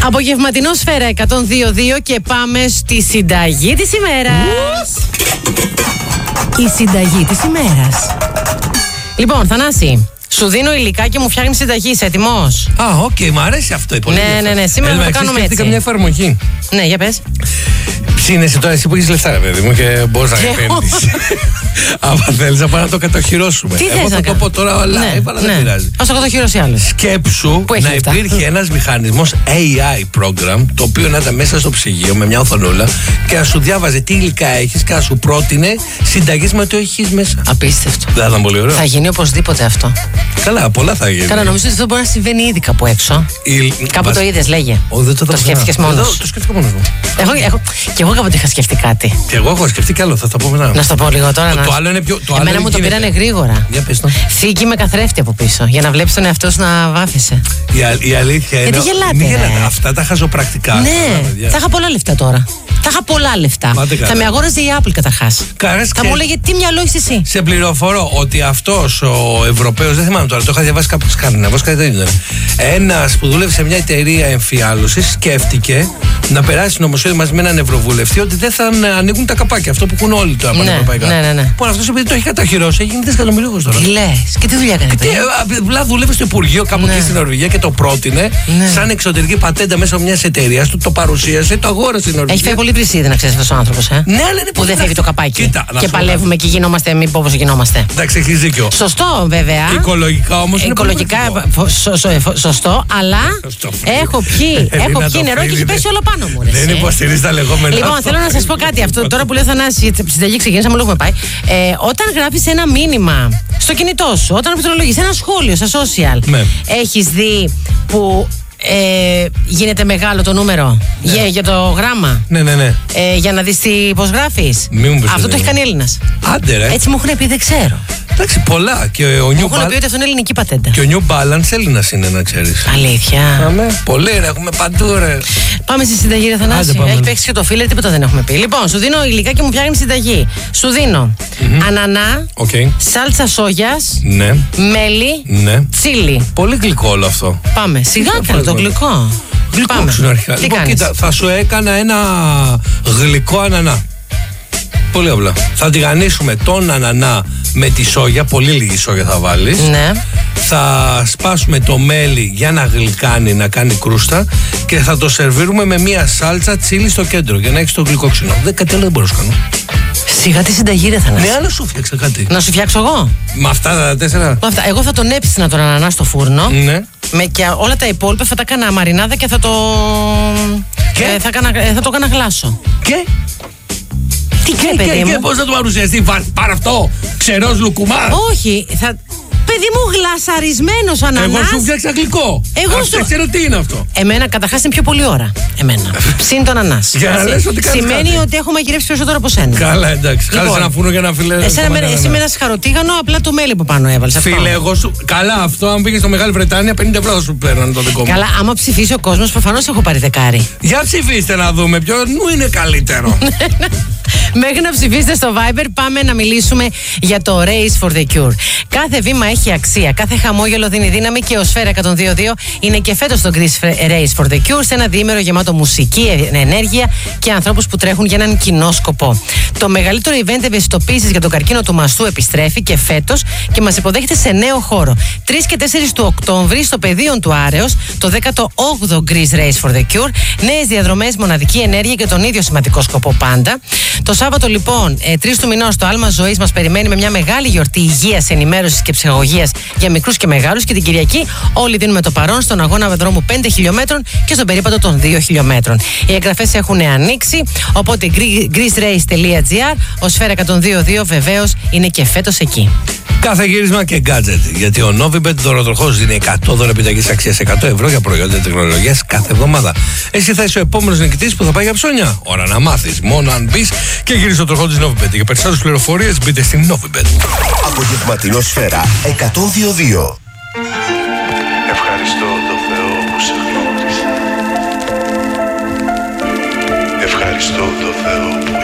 Απογευματινό Σφαίρα 102.2 και πάμε στη συνταγή της ημέρας. Η συνταγή της ημέρας. Λοιπόν, Θανάση, σου δίνω υλικά και μου φτιάχνει συνταγή. Είσαι έτοιμος? Οκ, μου αρέσει αυτό. Ναι. Σήμερα θα το κάνουμε έτσι. Σκέφτηκα μια εφαρμογή. Ναι, για πες. Ψήνεσαι τώρα εσύ που έχεις λεφτά, ρε παιδί μου, και μπορείς να επένδυσεις. Αν θέλεις να πάμε να το κατοχυρώσουμε. Τι θες Εγώ να θα το κάνω? πω τώρα όλα, αλλά δεν πειράζει. Ας το κατοχυρώσει άλλος. Σκέψου να υπήρχε ένας μηχανισμός AI program, το οποίο να ήταν μέσα στο ψυγείο με μια οθονούλα και να σου διάβαζε τι υλικά έχεις και να σου πρότεινε συνταγές με το έχεις μέσα. Απίστευτο. Δεν θα ήταν πολύ ωραίο? Θα γίνει οπωσδήποτε αυτό. Καλά, πολλά θα γίνει. Καλά, νομίζω ότι αυτό μπορεί να συμβαίνει ήδη κάπου έξω. Κάπου το είδες, λέγε. Το σκέφτηκες μόνος. Το σκέφτηκα μόνος μου. Και εγώ κάποτε είχα σκεφτεί κάτι. Και εγώ έχω σκεφτεί κι άλλο, θα τα πω μετά. Να σου το πω λίγο τώρα. Το άλλο είναι πιο. Εμένα μου το πήρανε γρήγορα. Για πες το. Θήκη με καθρέφτη από πίσω, για να βλέπεις τον εαυτό σου να βάφεσαι. Η αλήθεια είναι. Γιατί γελάτε. Αυτά τα χαζοπρακτικά. Ναι, θα είχα πολλά λεφτά τώρα. Θα είχα πολλά λεφτά. Θα με αγόραζε η Apple καταρχάς. Θα μου έλεγε τι μυαλό έχεις εσύ. Σε πληροφορώ ότι αυτός ο Ευρωπαίος, δεν θυμάμαι τώρα, το είχα διαβάσει κάπου σκάνδιναβος, κάτι τέτοιο. Ένας που δούλευε σε μια εταιρεία εμφιάλωσης σκέφτηκε να περάσει νομοσχέδιο μαζί με έναν ευρωβουλευτή ότι δεν θα ανοίγουν τα καπάκια. Αυτό που έχουν όλοι τα πανευρωπαϊκά. Ναι. Λοιπόν, αυτός επειδή το έχει καταχειρώσει, έγινε δισεκατομμυρίουχος τώρα. Τι λες, και τι δουλειά έκανε? Απλά δούλευε στο Υπουργείο κάπου εκεί στην Νορβηγία και το πρότεινε σαν εξωτερική πατέντα μέσω μιας εταιρείας του, το παρουσίασε, το αγόρασε η Νορβηγία. Έχει φέρει πολύ πλησίδι να ξέρει αυτό ο άνθρωπο, Ναι, αλλά είναι που δεν φεύγει το καπάκι. Κοίτα, και παλεύουμε και γινόμαστε μη πόβος γινόμαστε. Εντάξει, έχεις δίκιο. Σωστό, βέβαια. Οικολογικά όμως. Οικολογικά σωστό, αλλά έχω πιει νερό και έχει πέσει όλο πάνω μου. Δεν υποστηρίζει τα λεγόμενα. Λοιπόν, θέλω να σας πω κάτι. Αυτό τώρα που λέω Θανάση, συνταγή ξεκινήσαμε, λόγω πάει. Όταν γράφεις ένα μήνυμα στο κινητό σου, όταν πληκτρολογείς ένα σχόλιο στα social, έχεις δει που γίνεται μεγάλο το νούμερο για το γράμμα. Ναι. Για να δεις πώς γράφεις. Αυτό το έχει κάνει Έλληνας. Άντε ρε. Έτσι μου έχουν πει, δεν ξέρω. Εντάξει, πολλά. Και ο μου έχουν πει ότι αυτό είναι ελληνική πατέντα. Και ο New Balance Έλληνας είναι, να ξέρεις. Αλήθεια. Πολύ ρε, έχουμε παντού ρε. Πάμε στη συνταγή, ρε Θανάση. Έχει παίξει και το φίλε, τίποτα δεν έχουμε πει. Λοιπόν, σου δίνω υλικά και μου φτιάχνει συνταγή. Σου δίνω ανανά, σάλτσα σόγιας, μέλι, τσίλι. Πολύ γλυκό όλο αυτό. Πάμε. Σιγά κάνε το γλυκό. Γλυκό αρχικά. Λοιπόν, κοίτα, θα σου έκανα ένα γλυκό ανανά. Πολύ απλά. Θα τηγανίσουμε τον ανανά με τη σόγια, πολύ λίγη σόγια θα βάλεις. Ναι. Θα σπάσουμε το μέλι για να γλυκάνει, να κάνει κρούστα και θα το σερβίρουμε με μια σάλτσα τσίλι στο κέντρο για να έχεις το γλυκό ξινό. Κάτι άλλο δεν μπορώ να κάνω. Σιγά τη συνταγή, ρε Θανάση. Ναι, αλλά σου φτιάξα κάτι. Να σου φτιάξω εγώ. Με αυτά τα 4. Εγώ θα τον έψινα τον ανανά στο φούρνο. Ναι. Και όλα τα υπόλοιπα θα τα έκανα μαρινάδα και θα το. Θα το έκανα γλάσο. Και. Τι και παιδί μου. Και πώς θα το παρουσιαστεί, πάρ' αυτό, ξερός λουκουμά. Όχι, παιδί μου, γλασαρισμένος ανανάς. Εγώ σου φτιάξα γλυκό. Ξέρω τι είναι αυτό. Εμένα καταρχάς είναι πιο πολλή ώρα. Συν τον ανανάς. Για να λες ότι κάνεις σημαίνει κάτι. ότι έχω μαγειρεύσει περισσότερο από σένα. Καλά, εντάξει. Χάλασε ένα φούρνο για να φιλέ. Εσύ με ένα συχαροτίγανο, απλά το μέλι που πάνω έβαλες. Φίλε, εγώ σου. Καλά, αυτό αν πήγες στο Μεγάλη Βρετάνια, 50 ευρώ θα σου παίρνανε το δικό μου. Καλά, άμα ψηφίσει ο κόσμος, προφανώς έχω πάρει δεκάρι. Για ψηφίστε να δούμε ποιο είναι καλύτερο. Μέχρι να ψηφίσετε στο Viber, πάμε να μιλήσουμε για το Race for the Cure. Κάθε βήμα έχει αξία, κάθε χαμόγελο δίνει δύναμη και ο Σφαίρα 102.2 είναι και φέτος στο Race for the Cure σε ένα διήμερο γεμάτο μουσική, ενέργεια και ανθρώπους που τρέχουν για έναν κοινό σκοπό. Το μεγαλύτερο event ευαισθητοποίησης για τον καρκίνο του μαστού επιστρέφει και φέτος και μας υποδέχεται σε νέο χώρο. 3 και 4 του Οκτώβρη στο πεδίο του Άρεως, το 18ο Greece Race for the Cure, νέες διαδρομές, μοναδική ενέργεια και τον ίδιο σημαντικό σκοπό πάντα. Το Σάββατο λοιπόν, 3 του μηνός, το Άλμα Ζωής μας περιμένει με μια μεγάλη γιορτή υγείας, ενημέρωσης και ψυχαγωγίας για μικρούς και μεγάλους. Και την Κυριακή όλοι δίνουμε το παρόν στον αγώνα δρόμου 5 χιλιόμετρων και στον περίπατο των 2 χιλιόμετρων. Οι εγγραφές έχουν ανοίξει, οπότε greecerace.gr, ο Σφαίρα 102.2 βεβαίως είναι και φέτος εκεί. Κάθε γύρισμα και gadget. Γιατί ο Novibet δωροτροχός δίνει 100 δώρο επιταγής αξίας 100 ευρώ για προϊόντα τεχνολογίας κάθε εβδομάδα. Εσύ θα είσαι ο επόμενος νικητής που θα πάει για ψώνια. Ώρα να μάθεις. Μόνο αν μπεις και γυρίσεις το τροχό της Novibet. Για περισσότερες πληροφορίες μπείτε στην Novibet. Απογευματινό Σφαίρα 102.2. Ευχαριστώ το Θεό που σε γνώρισα. Ευχαριστώ το Θεό που